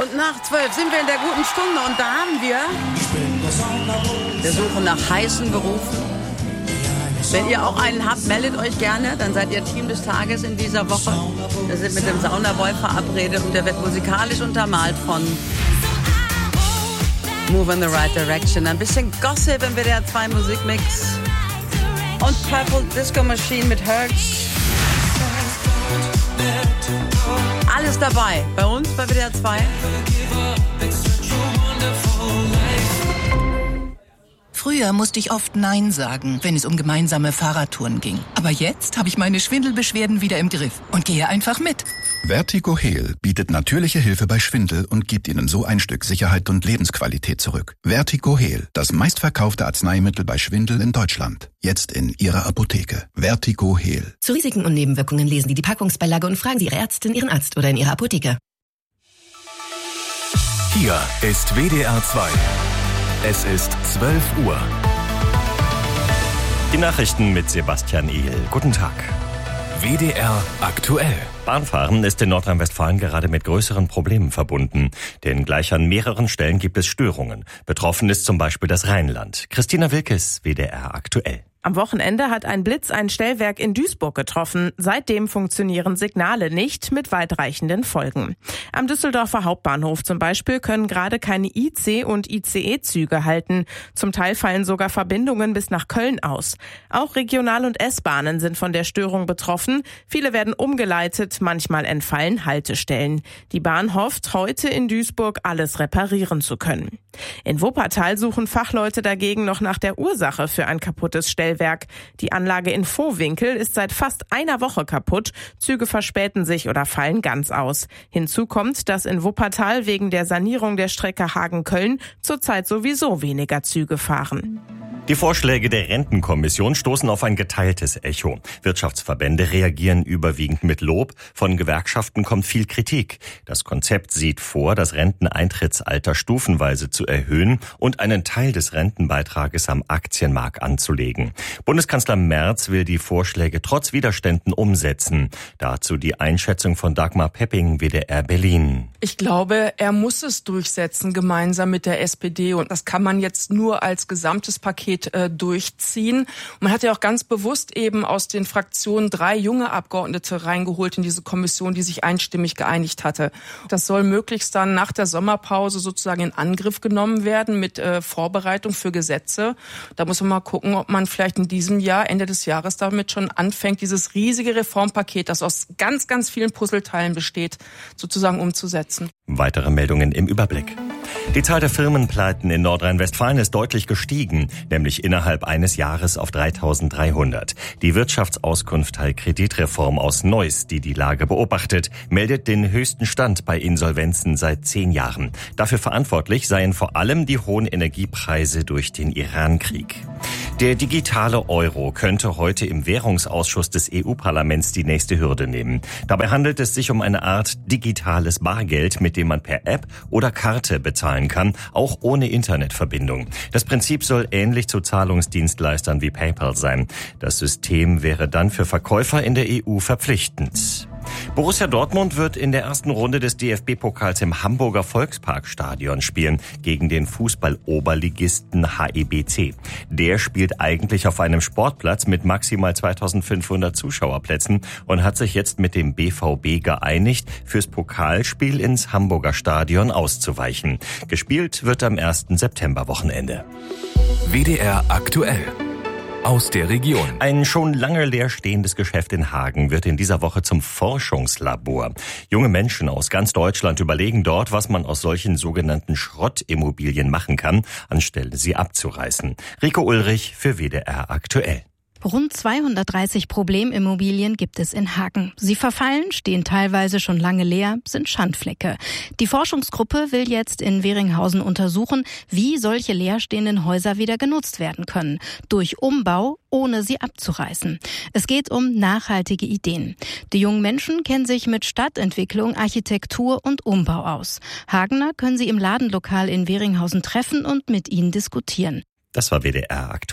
Und nach 12 sind wir in der guten Stunde und da haben wir Suche nach heißen Berufen. Wenn ihr auch einen habt, meldet euch gerne, dann seid ihr Team des Tages in dieser Woche. Wir sind mit dem Saunaboy verabredet und der wird musikalisch untermalt von Move in the Right Direction. Ein bisschen Gossip im WDR 2 Musikmix und Purple Disco Machine mit Hurts. Alles dabei bei uns bei WDR 2. Früher musste ich oft Nein sagen, wenn es um gemeinsame Fahrradtouren ging. Aber jetzt habe ich meine Schwindelbeschwerden wieder im Griff und gehe einfach mit. Vertigo Heal bietet natürliche Hilfe bei Schwindel und gibt Ihnen so ein Stück Sicherheit und Lebensqualität zurück. Vertigo Heal, das meistverkaufte Arzneimittel bei Schwindel in Deutschland. Jetzt in Ihrer Apotheke. Vertigo Heal. Zu Risiken und Nebenwirkungen lesen Sie die Packungsbeilage und fragen Sie Ihre Ärztin, Ihren Arzt oder in Ihrer Apotheke. Hier ist WDR 2. Es ist 12 Uhr. Die Nachrichten mit Sebastian Ehl. Guten Tag. WDR aktuell. Bahnfahren ist in Nordrhein-Westfalen gerade mit größeren Problemen verbunden. Denn gleich an mehreren Stellen gibt es Störungen. Betroffen ist zum Beispiel das Rheinland. Christina Wilkes, WDR aktuell. Am Wochenende hat ein Blitz ein Stellwerk in Duisburg getroffen. Seitdem funktionieren Signale nicht, mit weitreichenden Folgen. Am Düsseldorfer Hauptbahnhof zum Beispiel können gerade keine IC- und ICE-Züge halten. Zum Teil fallen sogar Verbindungen bis nach Köln aus. Auch Regional- und S-Bahnen sind von der Störung betroffen. Viele werden umgeleitet, manchmal entfallen Haltestellen. Die Bahn hofft, heute in Duisburg alles reparieren zu können. In Wuppertal suchen Fachleute dagegen noch nach der Ursache für ein kaputtes Stellwerk. Die Anlage in Vohwinkel ist seit fast einer Woche kaputt. Züge verspäten sich oder fallen ganz aus. Hinzu kommt, dass in Wuppertal wegen der Sanierung der Strecke Hagen-Köln zurzeit sowieso weniger Züge fahren. Die Vorschläge der Rentenkommission stoßen auf ein geteiltes Echo. Wirtschaftsverbände reagieren überwiegend mit Lob. Von Gewerkschaften kommt viel Kritik. Das Konzept sieht vor, das Renteneintrittsalter stufenweise zu erhöhen und einen Teil des Rentenbeitrages am Aktienmarkt anzulegen. Bundeskanzler Merz will die Vorschläge trotz Widerständen umsetzen. Dazu die Einschätzung von Dagmar Pepping, WDR Berlin. Ich glaube, er muss es durchsetzen, gemeinsam mit der SPD. Und das kann man jetzt nur als gesamtes Paket durchziehen. Und man hat ja auch ganz bewusst eben aus den Fraktionen 3 junge Abgeordnete reingeholt in diese Kommission, die sich einstimmig geeinigt hatte. Das soll möglichst dann nach der Sommerpause sozusagen in Angriff genommen werden mit Vorbereitung für Gesetze. Da muss man mal gucken, ob man vielleicht in diesem Jahr, Ende des Jahres, damit schon anfängt, dieses riesige Reformpaket, das aus ganz, ganz vielen Puzzleteilen besteht, sozusagen umzusetzen. Weitere Meldungen im Überblick. Die Zahl der Firmenpleiten in Nordrhein-Westfalen ist deutlich gestiegen, nämlich innerhalb eines Jahres auf 3.300. Die Wirtschaftsauskunft Teil Kreditreform aus Neuss, die die Lage beobachtet, meldet den höchsten Stand bei Insolvenzen seit 10 Jahren. Dafür verantwortlich seien vor allem die hohen Energiepreise durch den Irankrieg. Der digitale Euro könnte heute im Währungsausschuss des EU-Parlaments die nächste Hürde nehmen. Dabei handelt es sich um eine Art digitales Bargeld, mit dem man per App oder Karte bezahlen kann, auch ohne Internetverbindung. Das Prinzip soll ähnlich zu Zahlungsdienstleistern wie PayPal sein. Das System wäre dann für Verkäufer in der EU verpflichtend. Borussia Dortmund wird in der ersten Runde des DFB-Pokals im Hamburger Volksparkstadion spielen gegen den Fußball-Oberligisten HEBC. Der spielt eigentlich auf einem Sportplatz mit maximal 2.500 Zuschauerplätzen und hat sich jetzt mit dem BVB geeinigt, fürs Pokalspiel ins Hamburger Stadion auszuweichen. Gespielt wird am 1. Septemberwochenende. WDR aktuell. Aus der Region. Ein schon lange leerstehendes Geschäft in Hagen wird in dieser Woche zum Forschungslabor. Junge Menschen aus ganz Deutschland überlegen dort, was man aus solchen sogenannten Schrottimmobilien machen kann, anstelle sie abzureißen. Rico Ulrich für WDR aktuell. Rund 230 Problemimmobilien gibt es in Hagen. Sie verfallen, stehen teilweise schon lange leer, sind Schandflecke. Die Forschungsgruppe will jetzt in Weringhausen untersuchen, wie solche leerstehenden Häuser wieder genutzt werden können. Durch Umbau, ohne sie abzureißen. Es geht um nachhaltige Ideen. Die jungen Menschen kennen sich mit Stadtentwicklung, Architektur und Umbau aus. Hagener können sie im Ladenlokal in Weringhausen treffen und mit ihnen diskutieren. Das war WDR aktuell.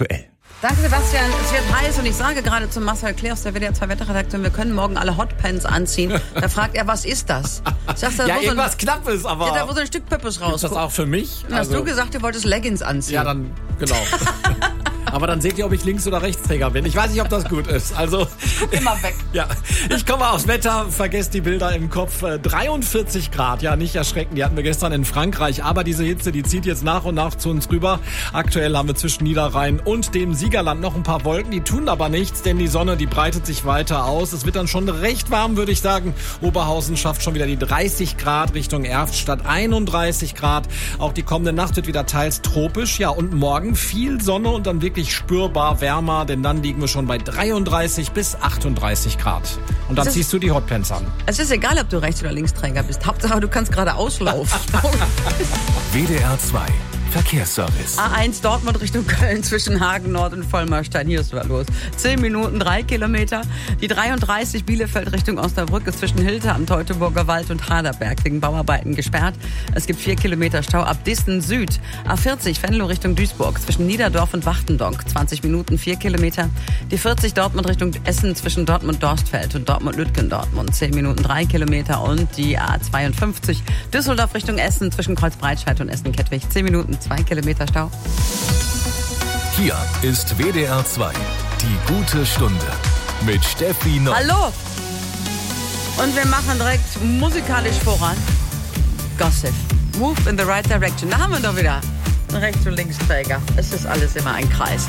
Danke, Sebastian. Es wird heiß und ich sage gerade zu Marcel Klee aus der WDR 2 Wetterredaktion, wir können morgen alle Hotpants anziehen. Da fragt er, was ist das? Sagst du, irgendwas Knappes, aber... Ja, da wo so ein Stück Pöppes raus. Ist das auch für mich? Dann hast du gesagt, du wolltest Leggings anziehen. Ja, dann, genau. Aber dann seht ihr, ob ich Links- oder Rechtsträger bin. Ich weiß nicht, ob das gut ist. Also immer weg. Ja, ich komme aufs Wetter, vergesst die Bilder im Kopf. 43 Grad, ja, nicht erschrecken. Die hatten wir gestern in Frankreich. Aber diese Hitze, die zieht jetzt nach und nach zu uns rüber. Aktuell haben wir zwischen Niederrhein und dem Siegerland noch ein paar Wolken. Die tun aber nichts, denn die Sonne, die breitet sich weiter aus. Es wird dann schon recht warm, würde ich sagen. Oberhausen schafft schon wieder die 30 Grad Richtung Erftstadt, 31 Grad. Auch die kommende Nacht wird wieder teils tropisch. Ja, und morgen viel Sonne und dann wirklich spürbar wärmer, denn dann liegen wir schon bei 33 bis 38 Grad. Und dann ziehst du die Hotpants an. Es ist egal, ob du Rechts- oder Linksträger bist. Hauptsache, du kannst gerade auslaufen. WDR 2 Verkehrsservice. A1 Dortmund Richtung Köln zwischen Hagen Nord und Vollmerstein. Hier ist was los. 10 Minuten, 3 Kilometer. Die 33 Bielefeld Richtung Osnabrück ist zwischen Hilter am Teutoburger Wald und Haderberg wegen Bauarbeiten gesperrt. Es gibt 4 Kilometer Stau ab Dissen Süd. A40 Venlo Richtung Duisburg zwischen Niederdorf und Wachtendonk. 20 Minuten, 4 Kilometer. Die 40 Dortmund Richtung Essen zwischen Dortmund-Dorstfeld und Dortmund-Lütgendortmund. 10 Minuten, 3 Kilometer. Und die A52 Düsseldorf Richtung Essen zwischen Kreuzbreitscheid und Essen-Kettwig. 10 Minuten, 2 Kilometer Stau. Hier ist WDR 2, die gute Stunde mit Steffi Nock. Hallo! Und wir machen direkt musikalisch voran. Gossip. Move in the right direction. Da haben wir doch wieder einen Rechts- und Linksträger. Es ist alles immer ein Kreis.